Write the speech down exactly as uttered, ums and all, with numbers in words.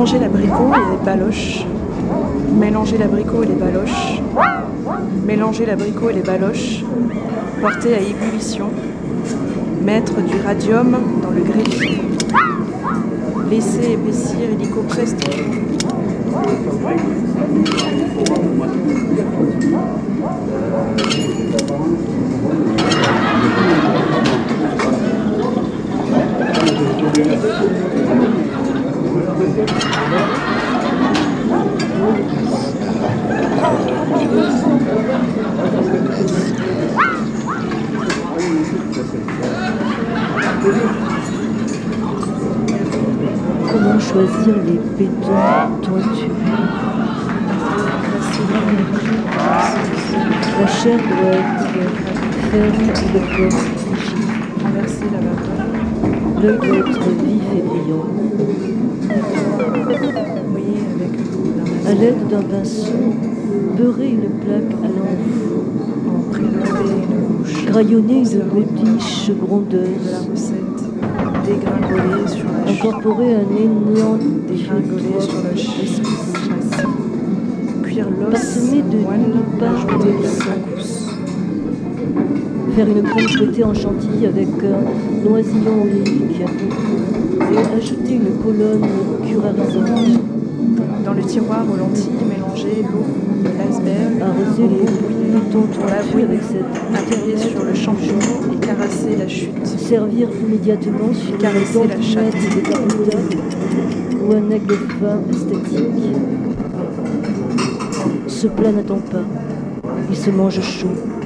Mélanger l'abricot et les baloches. Mélanger l'abricot et les baloches. Mélanger l'abricot et les baloches. Porter à ébullition. Mettre du radium dans le grêle. Laisser épaissir illico presto. Comment choisir les bétons toiturés? La chair doit être ferme et le corps rigide. Renverser la vapeur. L'œil doit être vif et brillant. Mouiller avec l'eau d'un À l'aide d'un pinceau, beurrer une plaque à l'enfour. en prélever une mouche. Graillonner une Conserver gotiche de la grondeuse. recette. Dégringoler sur la chute. Incorporer un élan Dégringoler sur le chassis. châssis. Cuire l'os. Parsemé de moelle, pages ajouter de la sang. secousse. Faire une crème fouettée en chantilly avec un noisillon oléique et ajouter une colonne curarisante. Dans le tiroir aux lentilles, mélanger l'eau de l'iceberg. Arroser les bétons Pour la toiturés avec cette appuyer sur le champignon et caresser la chute. servir immédiatement sur Caresser une la chatte. dentelette décapitable ou un aigle fin esthétique. Ce plat n'attend pas, il se mange chaud.